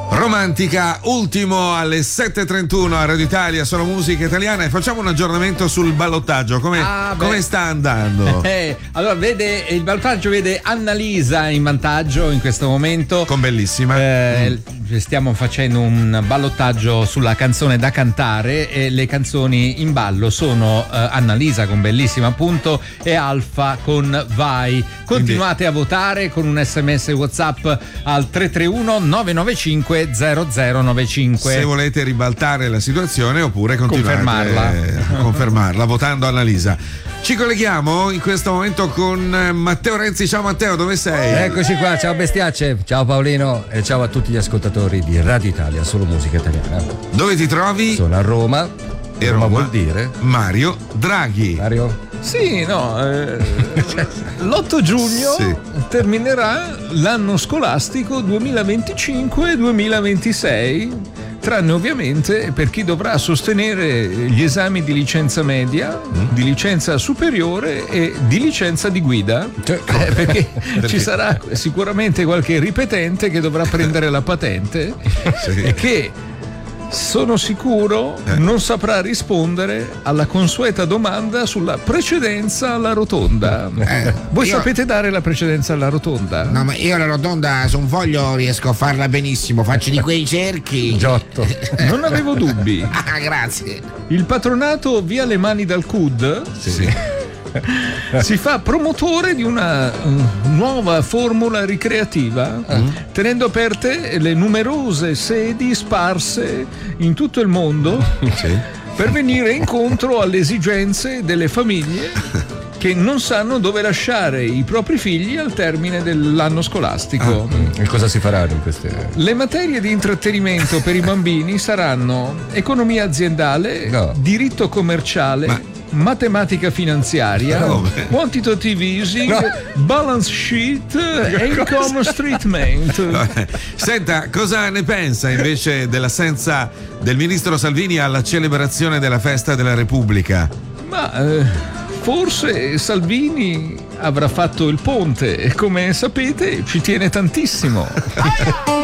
Romantica, ultimo alle 7.31 a Radio Italia, solo musica italiana, e facciamo un aggiornamento sul ballottaggio. Come sta andando? Allora, il ballottaggio vede Annalisa in vantaggio in questo momento. Con Bellissima. Stiamo facendo un ballottaggio sulla canzone da cantare e le canzoni in ballo sono Annalisa con Bellissima appunto e Alfa con Vai. Continuate a votare con un SMS WhatsApp al 331 995 0095 se volete ribaltare la situazione oppure continuare a confermarla votando Annalisa. Ci colleghiamo in questo momento con Matteo Renzi. Ciao Matteo, dove sei? Eccoci qua, ciao bestiacce, ciao Paolino e ciao a tutti gli ascoltatori di Radio Italia, solo musica italiana. Dove ti trovi? Sono a Roma. E Roma vuol dire? Mario Draghi. Mario? Sì, l'8 giugno terminerà l'anno scolastico 2025-2026, tranne ovviamente per chi dovrà sostenere gli esami di licenza media, di licenza superiore e di licenza di guida, perché ci sarà sicuramente qualche ripetente che dovrà prendere la patente e che sono sicuro non saprà rispondere alla consueta domanda sulla precedenza alla rotonda. Voi sapete dare la precedenza alla rotonda? No, ma io la rotonda su un foglio riesco a farla benissimo, faccio di quei cerchi. Giotto. Non avevo dubbi. Grazie. Il patronato Via le Mani dal CUD si fa promotore di una nuova formula ricreativa, tenendo aperte le numerose sedi sparse in tutto il mondo per venire incontro alle esigenze delle famiglie che non sanno dove lasciare i propri figli al termine dell'anno scolastico. E cosa si farà in queste? Le materie di intrattenimento per i bambini saranno economia aziendale, diritto commerciale, matematica finanziaria, quantitative easing, balance sheet e income statement. Senta, cosa ne pensa invece dell'assenza del ministro Salvini alla celebrazione della festa della Repubblica? Ma forse Salvini avrà fatto il ponte e, come sapete, ci tiene tantissimo.